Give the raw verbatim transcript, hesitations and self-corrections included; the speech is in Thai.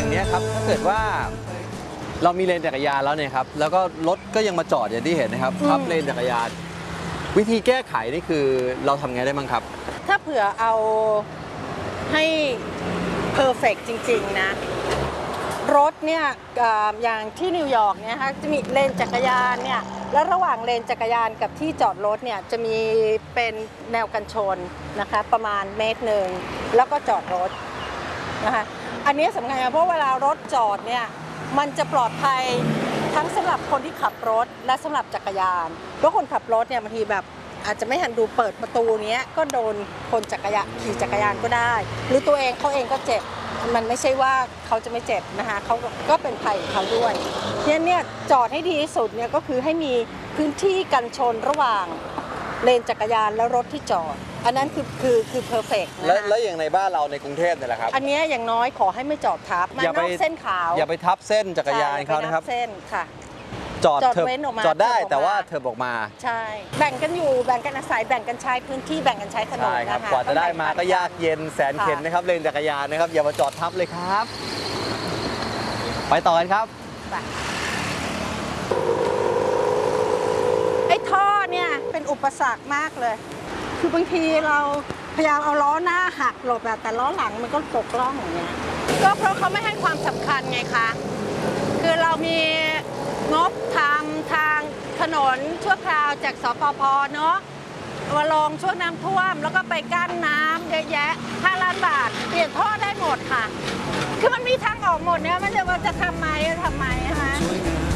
อย่างนี้ครับถ้าเกิดว่าเรามีเลนจักรยานแล้วเนี่ยครับแล้วก็รถก็ยังมาจอดอย่างที่เห็นนะครับทับเลนจักรยานวิธีแก้ไขนี่คือเราทำไงได้บ้างครับถ้าเผื่อเอาให้เพอร์เฟกต์จริงๆนะรถเนี่ยอย่างที่นิวยอร์กเนี่ยคะจะมีเลนจักรยานเนี่ยแล้วระหว่างเลนจักรยานกับที่จอดรถเนี่ยจะมีเป็นแนวกันชนนะคะประมาณเมตรหนึ่งแล้วก็จอดรถนะคะอันนี้สำคัญเพราะเวลารถจอดเนี่ยมันจะปลอดภัยทั้งสำหรับคนที่ขับรถและสำหรับจักรยานเพราะคนขับรถเนี่ยบางทีแบบอาจจะไม่ทันดูเปิดประตูนี้ก็โดนคนจักรยานขี่จักรยานก็ได้หรือตัวเองเขาเองก็เจ็บมันไม่ใช่ว่าเขาจะไม่เจ็บนะคะเขาก็เป็นภัยของเขาด้วยเนี่ยเนี่ยจอดให้ดีที่สุดเนี่ยก็คือให้มีพื้นที่กันชนระหว่างเลนจักรยานและรถที่จอดอันนั้นคือคือคือเพอร์เฟกต์นะแล้วอย่างในบ้านเราในกรุงเทพเนี่ยแหละครับอันนี้อย่างน้อยขอให้ไม่จอดทับมันนอกเส้นขาวอย่าไปทับเส้นจักรยานเขานะครับเส้นค่ะจอดเว้นออกมาจอดได้แต่ว่าเธอบอกมาใช่แบ่งกันอยู่แบ่งกันอาศัยแบ่งกันใช้พื้นที่แบ่งกันใช้ถนนนะคะกว่าจะได้มาก็ยากเย็นแสนเข็ญนะครับเลนจักรยานนะครับอย่ามาจอดทับเลยครับไปต่อกันครับไอ้ท่อเนี่ยเป็นอุปสรรคมากเลยคือบางทีเราพยายามเอาล้อหน้าหักหลบแต่ล้อหลังมันก็ตกล่องอย่างเงี้ยก็เพราะเขาไม่ให้ความสำคัญไงคะคือเรามีงบทำทางถนนชั่วคราวจากสปภ.เนาะมาลงช่วงน้ำท่วมแล้วก็ไปกั้นน้ำเยอะแยะห้าล้านบาทเปลี่ยนท่อได้หมดค่ะคือมันมีทางออกหมดเนี่ยมันจะว่าจะทำไหมทำไมฮะ